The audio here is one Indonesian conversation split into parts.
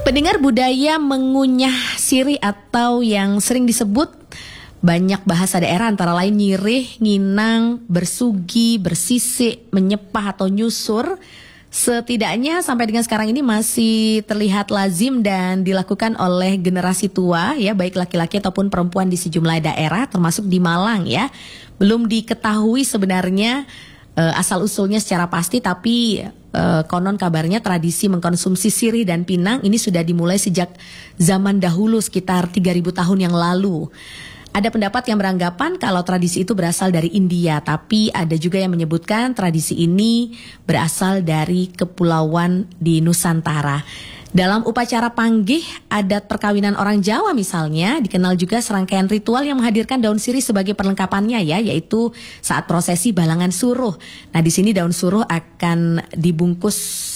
Pendengar, budaya mengunyah sirih atau yang sering disebut banyak bahasa daerah antara lain nyirih, nginang, bersugi, bersisik, menyepah atau nyusur. Setidaknya sampai dengan sekarang ini masih terlihat lazim dan dilakukan oleh generasi tua ya, baik laki-laki ataupun perempuan di sejumlah daerah termasuk di Malang ya. Belum diketahui sebenarnya asal-usulnya secara pasti, tapi konon kabarnya tradisi mengkonsumsi sirih dan pinang ini sudah dimulai sejak zaman dahulu sekitar 3.000 tahun yang lalu. Ada pendapat yang beranggapan kalau tradisi itu berasal dari India, tapi ada juga yang menyebutkan tradisi ini berasal dari kepulauan di Nusantara. Dalam upacara panggih adat perkawinan orang Jawa misalnya, dikenal juga serangkaian ritual yang menghadirkan daun sirih sebagai perlengkapannya ya, yaitu saat prosesi balangan suruh. Nah, di sini daun suruh akan dibungkus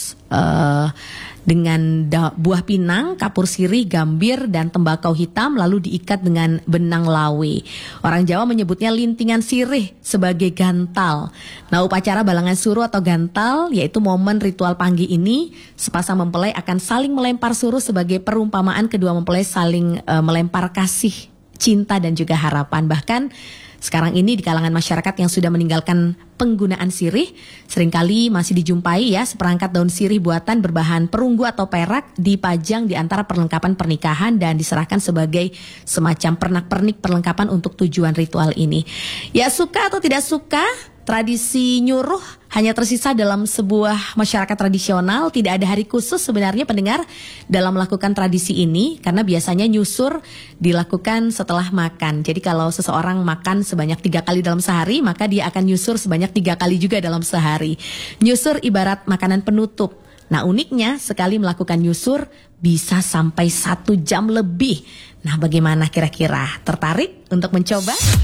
dengan buah pinang, kapur sirih, gambir, dan tembakau hitam, lalu diikat dengan benang lawe. Orang Jawa menyebutnya lintingan sirih sebagai gantal. Nah, upacara balangan suruh atau gantal, yaitu momen ritual panggih ini, sepasang mempelai akan saling melempar suruh sebagai perumpamaan kedua mempelai saling melempar kasih, cinta, dan juga harapan. Bahkan sekarang ini di kalangan masyarakat yang sudah meninggalkan penggunaan sirih, seringkali masih dijumpai ya seperangkat daun sirih buatan berbahan perunggu atau perak dipajang di antara perlengkapan pernikahan dan diserahkan sebagai semacam pernak-pernik perlengkapan untuk tujuan ritual ini. Ya, suka atau tidak suka, tradisi nyuruh hanya tersisa dalam sebuah masyarakat tradisional. Tidak ada hari khusus sebenarnya pendengar dalam melakukan tradisi ini, karena biasanya nyusur dilakukan setelah makan. Jadi kalau seseorang makan sebanyak 3 kali dalam sehari, maka dia akan nyusur sebanyak 3 kali juga dalam sehari. Nyusur ibarat makanan penutup. Nah, uniknya sekali melakukan nyusur bisa sampai 1 jam lebih. Nah, bagaimana kira-kira? Tertarik untuk mencoba?